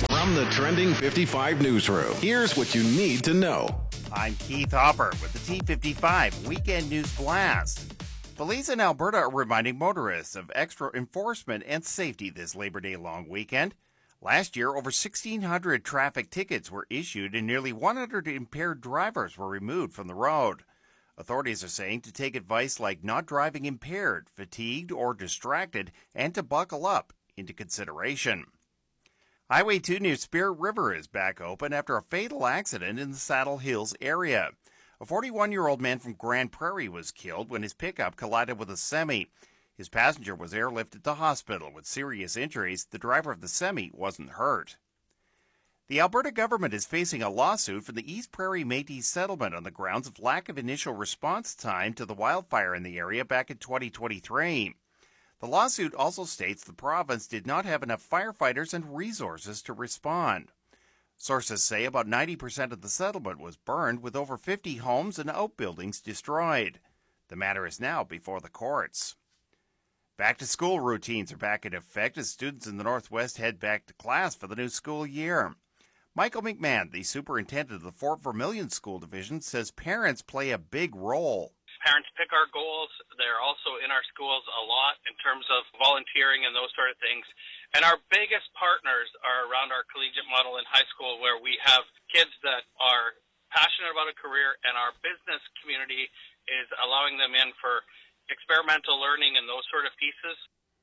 From the Trending 55 newsroom, here's what you need to know. I'm Keith Hopper with the T55 Weekend News Blast. Police in Alberta are reminding motorists of extra enforcement and safety this Labor Day long weekend. Last year, over 1,600 traffic tickets were issued and nearly 100 impaired drivers were removed from the road. Authorities are saying to take advice like not driving impaired, fatigued, or distracted, and to buckle up into consideration. Highway 2 near Spirit River is back open after a fatal accident in the Saddle Hills area. A 41-year-old man from Grand Prairie was killed when his pickup collided with a semi. His passenger was airlifted to hospital with serious injuries. The driver of the semi wasn't hurt. The Alberta government is facing a lawsuit from the East Prairie Métis settlement on the grounds of lack of initial response time to the wildfire in the area back in 2023. The lawsuit also states the province did not have enough firefighters and resources to respond. Sources say about 90% of the settlement was burned, with over 50 homes and outbuildings destroyed. The matter is now before the courts. Back-to-school routines are back in effect as students in the Northwest head back to class for the new school year. Michael McMahon, the superintendent of the Fort Vermilion School Division, says parents play a big role. Parents pick our goals. They're also in our schools a lot in terms of volunteering and those sort of things. And our biggest partners are around our collegiate model in high school, where we have kids that are passionate about a career, and our business community is allowing them in for experimental learning and those sort of pieces.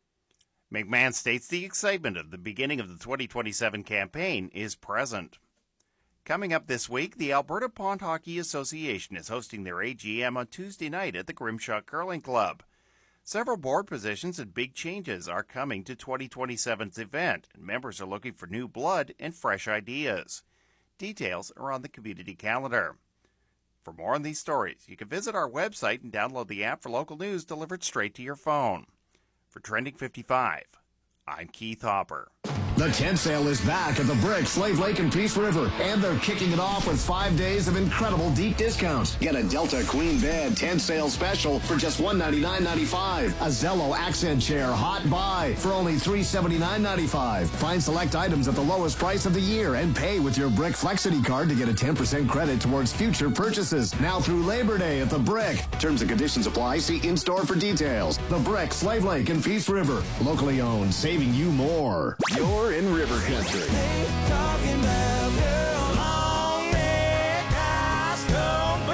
McMahon states the excitement of the beginning of the 2027 campaign is present. Coming up this week, the Alberta Pond Hockey Association is hosting their AGM on Tuesday night at the Grimshaw Curling Club. Several board positions and big changes are coming to 2027's event, and members are looking for new blood and fresh ideas. Details are on the community calendar. For more on these stories, you can visit our website and download the app for local news delivered straight to your phone. For Trending 55, I'm Keith Hopper. The tent sale is back at the Brick, Slave Lake, and Peace River, and they're kicking it off with 5 days of incredible deep discounts. Get a Delta Queen Bed tent sale special for just $199.95. A Zello Accent Chair Hot Buy for only $379.95. Find select items at the lowest price of the year and pay with your Brick Flexity card to get a 10% credit towards future purchases. Now through Labor Day at the Brick. Terms and conditions apply. See in-store for details. The Brick, Slave Lake, and Peace River. Locally owned, saving you more. You're in River Country.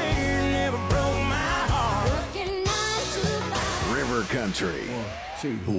River Country. 1, 2.